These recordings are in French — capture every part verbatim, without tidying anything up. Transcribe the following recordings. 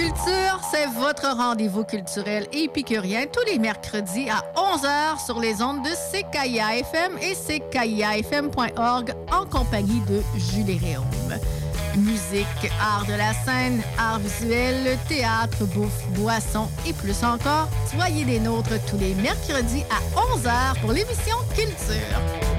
Culture, c'est votre rendez-vous culturel et épicurien tous les mercredis à onze heures sur les ondes de C K I A F M et C K I A F M point org en compagnie de Julie Réaume. Musique, art de la scène, art visuel, théâtre, bouffe, boisson et plus encore. Soyez des nôtres tous les mercredis à onze heures pour l'émission Culture.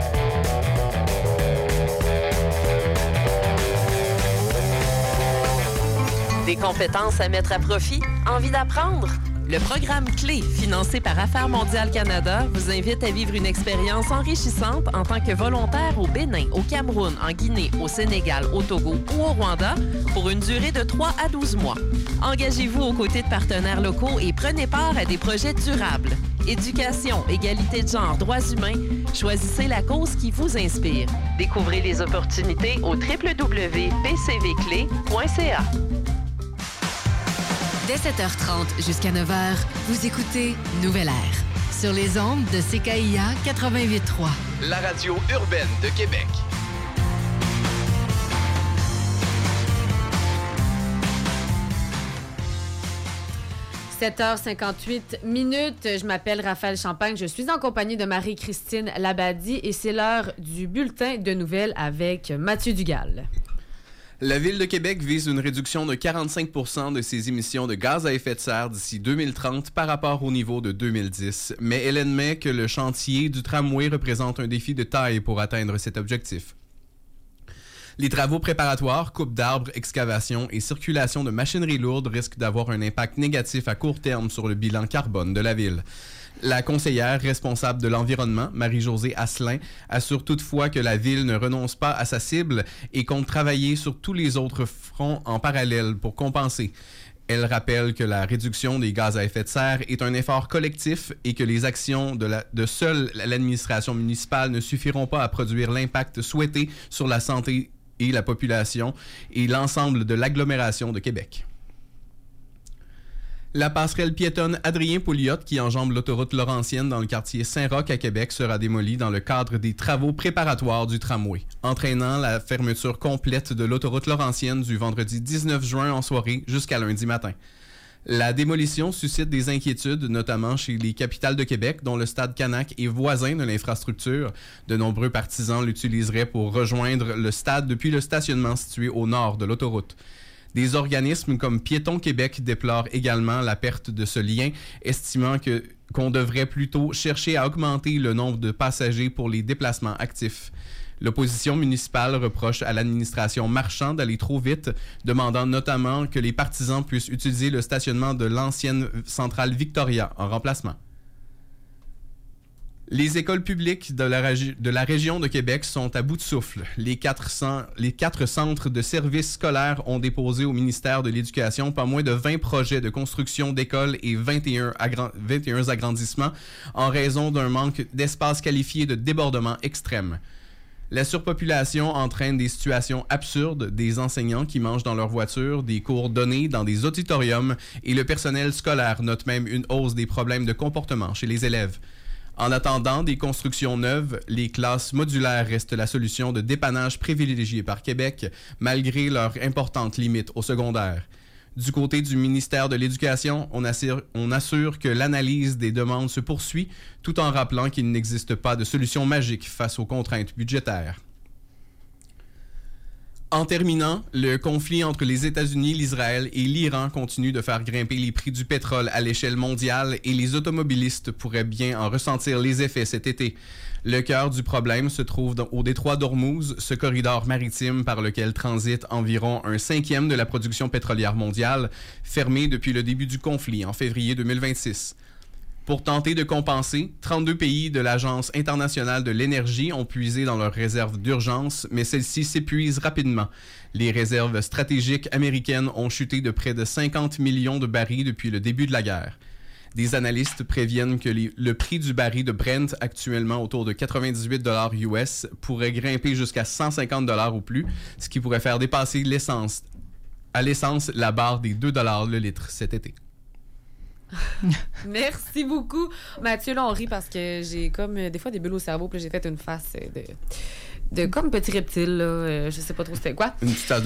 Des compétences à mettre à profit? Envie d'apprendre? Le programme Clé, financé par Affaires mondiales Canada, vous invite à vivre une expérience enrichissante en tant que volontaire au Bénin, au Cameroun, en Guinée, au Sénégal, au Togo ou au Rwanda pour une durée de trois à douze mois. Engagez-vous aux côtés de partenaires locaux et prenez part à des projets durables. Éducation, égalité de genre, droits humains, choisissez la cause qui vous inspire. Découvrez les opportunités au w w w point p c v clé point c a. Dès sept heures trente jusqu'à neuf heures, vous écoutez Nouvelle Air sur les ondes de C K I A quatre-vingt-huit trois. La radio urbaine de Québec. sept heures cinquante-huit minutes. Je m'appelle Raphaël Champagne. Je suis en compagnie de Marie-Christine Labadie et c'est l'heure du bulletin de nouvelles avec Mathieu Dugal. La Ville de Québec vise une réduction de quarante-cinq pour cent de ses émissions de gaz à effet de serre d'ici deux mille trente par rapport au niveau de deux mille dix, mais elle admet que le chantier du tramway représente un défi de taille pour atteindre cet objectif. Les travaux préparatoires, coupe d'arbres, excavation et circulation de machinerie lourde risquent d'avoir un impact négatif à court terme sur le bilan carbone de la ville. La conseillère responsable de l'environnement, Marie-Josée Asselin, assure toutefois que la ville ne renonce pas à sa cible et compte travailler sur tous les autres fronts en parallèle pour compenser. Elle rappelle que la réduction des gaz à effet de serre est un effort collectif et que les actions de, la, de seule l'administration municipale ne suffiront pas à produire l'impact souhaité sur la santé et la population et l'ensemble de l'agglomération de Québec. La passerelle piétonne Adrien-Pouliot qui enjambe l'autoroute Laurentienne dans le quartier Saint-Roch à Québec sera démolie dans le cadre des travaux préparatoires du tramway, entraînant la fermeture complète de l'autoroute Laurentienne du vendredi dix-neuf juin en soirée jusqu'à lundi matin. La démolition suscite des inquiétudes, notamment chez les capitales de Québec, dont le stade Canac est voisin de l'infrastructure. De nombreux partisans l'utiliseraient pour rejoindre le stade depuis le stationnement situé au nord de l'autoroute. Des organismes comme Piétons Québec déplorent également la perte de ce lien, estimant que, qu'on devrait plutôt chercher à augmenter le nombre de passagers pour les déplacements actifs. L'opposition municipale reproche à l'administration Marchand d'aller trop vite, demandant notamment que les partisans puissent utiliser le stationnement de l'ancienne centrale Victoria en remplacement. Les écoles publiques de la, régi- de la région de Québec sont à bout de souffle. Les quatre, cents, les quatre centres de services scolaires ont déposé au ministère de l'Éducation pas moins de vingt projets de construction d'écoles et vingt et un, agra- vingt et un agrandissements en raison d'un manque d'espace qualifié de débordement extrême. La surpopulation entraîne des situations absurdes, des enseignants qui mangent dans leur voiture, des cours donnés dans des auditoriums et le personnel scolaire note même une hausse des problèmes de comportement chez les élèves. En attendant des constructions neuves, les classes modulaires restent la solution de dépannage privilégiée par Québec, malgré leur importante limite au secondaire. Du côté du ministère de l'Éducation, on assure, on assure que l'analyse des demandes se poursuit, tout en rappelant qu'il n'existe pas de solution magique face aux contraintes budgétaires. En terminant, le conflit entre les États-Unis, l'Israël et l'Iran continue de faire grimper les prix du pétrole à l'échelle mondiale et les automobilistes pourraient bien en ressentir les effets cet été. Le cœur du problème se trouve dans, au détroit d'Ormuz, ce corridor maritime par lequel transite environ un cinquième de la production pétrolière mondiale, fermé depuis le début du conflit en février deux mille vingt-six. Pour tenter de compenser, trente-deux pays de l'Agence internationale de l'énergie ont puisé dans leurs réserves d'urgence, mais celles-ci s'épuisent rapidement. Les réserves stratégiques américaines ont chuté de près de cinquante millions de barils depuis le début de la guerre. Des analystes préviennent que les, le prix du baril de Brent, actuellement autour de quatre-vingt-dix-huit dollars U S, pourrait grimper jusqu'à cent cinquante dollars ou plus, ce qui pourrait faire dépasser l'essence, à l'essence la barre des deux dollars le litre cet été. Merci beaucoup. Mathieu, là, on rit parce que j'ai comme euh, des fois des bulles au cerveau, puis j'ai fait une face euh, de, de comme petit reptile, là. Euh, je sais pas trop c'était quoi. Une petite